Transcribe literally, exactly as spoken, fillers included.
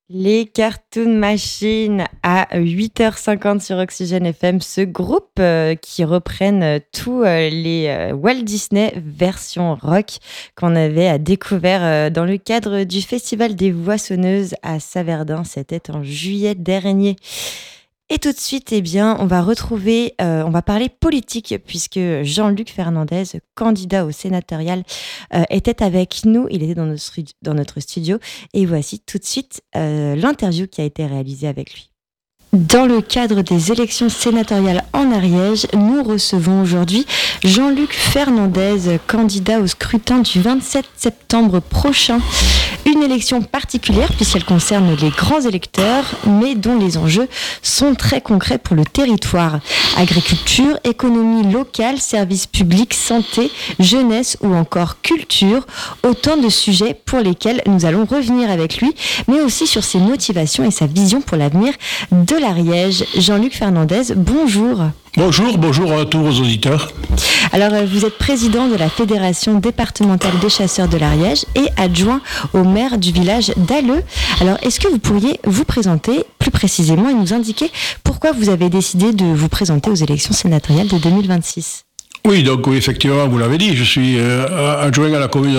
Les Cartoon Machines à huit heures cinquante sur Oxygène F M, ce groupe euh, qui reprennent euh, tous euh, les euh, Walt Disney version rock qu'on avait à découvert euh, dans le cadre du Festival des Voixonneuses à Saverdun. C'était en juillet dernier. Et tout de suite, eh bien, on va retrouver, euh, on va parler politique puisque Jean-Luc Fernandez, candidat au sénatorial, euh, était avec nous. Il était dans notre, dans notre studio. Et voici tout de suite euh, l'interview qui a été réalisée avec lui. Dans le cadre des élections sénatoriales en Ariège, nous recevons aujourd'hui Jean-Luc Fernandez, candidat au scrutin du vingt-sept septembre prochain. Une élection particulière puisqu'elle concerne les grands électeurs, mais dont les enjeux sont très concrets pour le territoire. Agriculture, économie locale, services publics, santé, jeunesse ou encore culture. Autant de sujets pour lesquels nous allons revenir avec lui, mais aussi sur ses motivations et sa vision pour l'avenir de l'Ariège. Jean-Luc Fernandez, bonjour. Bonjour, bonjour à tous vos auditeurs. Alors, vous êtes président de la Fédération départementale des chasseurs de l'Ariège et adjoint au maire du village d'Alleux. Alors, est-ce que vous pourriez vous présenter plus précisément et nous indiquer pourquoi vous avez décidé de vous présenter aux élections sénatoriales de deux mille vingt-six ? Oui, donc oui, effectivement, vous l'avez dit, je suis euh, adjoint à la commune